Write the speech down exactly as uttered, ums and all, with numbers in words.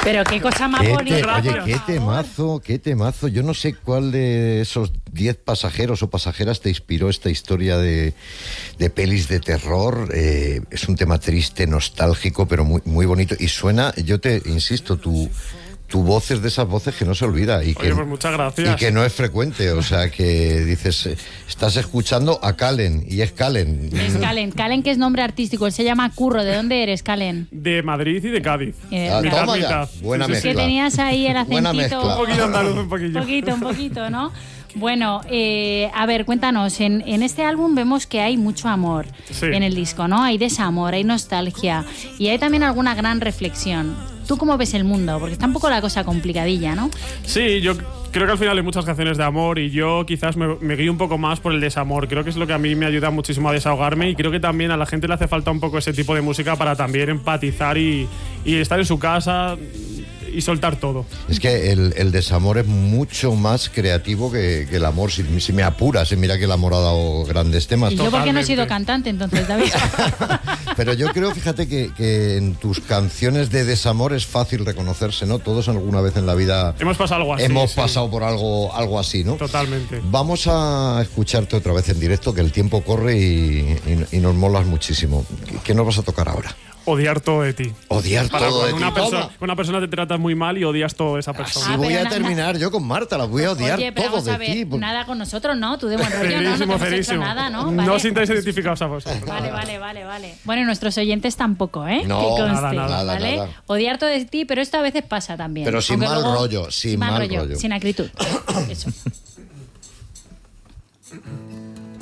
Pero qué cosa más Qué bonita. te- oye, por qué favor. temazo, qué temazo. Yo no sé cuál de esos diez pasajeros o pasajeras te inspiró esta historia de, de pelis de terror. Eh, es un tema triste, nostálgico, pero muy, muy bonito. Y suena, yo te insisto, tu, tu voz es de esas voces que no se olvida. Y que, Oye, pues muchas gracias. y que no es frecuente. O sea, que dices, eh, estás escuchando a Calen, y es Calen. Es Calen. Calen, que es nombre artístico. Él se llama Curro. ¿De dónde eres, Calen? De Madrid y de Cádiz. Eh, Ah, mitad, toma ya. mitad. Buena Sí, sí, Es que mezcla. tenías ahí el Buena acentito. mezcla. Un poquito andaluz, un Un poquillo. poquito, un poquito, ¿no? Bueno, eh, a ver, cuéntanos, en, en este álbum vemos que hay mucho amor Sí. en el disco, ¿no? Hay desamor, hay nostalgia y hay también alguna gran reflexión. ¿Tú cómo ves el mundo? Porque está un poco la cosa complicadilla, ¿no? Sí, yo creo que al final hay muchas canciones de amor y yo quizás me, me guío un poco más por el desamor. Creo que es lo que a mí me ayuda muchísimo a desahogarme y creo que también a la gente le hace falta un poco ese tipo de música para también empatizar y, y estar en su casa y soltar todo. Es que el, el desamor es mucho más creativo que, que el amor, si, si me apuras. Y mira que el amor ha dado grandes temas. Y yo porque no he Totalmente. sido cantante, entonces, David. Pero yo creo, fíjate, que, que en tus canciones de desamor es fácil reconocerse, ¿no? Todos alguna vez en la vida Hemos pasado algo así. hemos sí. pasado por algo, algo así, ¿no? Totalmente. Vamos a escucharte otra vez en directo, que el tiempo corre y, y- y nos molas muchísimo. ¿Qué, qué nos vas a tocar ahora? Odiar todo de ti. Odiar Para todo de cuando ti. una, persona, Toma. una persona te trata muy mal y odias todo de esa persona. Así Ah, voy pero a na- terminar yo con Marta, la voy a odiar Oye, pero todo vamos de a ver, ti. nada con nosotros, ¿no? Tú de buen rollo, ¿no? No te Cerísimo, hemos hecho cerísimo. nada, ¿no? No Vale. os sintáis identificados a vosotros. Vale, vale, vale, vale. Bueno, y nuestros oyentes tampoco, ¿eh? No, que conste, nada, nada, ¿vale? nada. Odiar todo de ti, pero esto a veces pasa también. Pero sin Aunque mal luego- rollo, sin mal rollo. Sin acritud. Eso.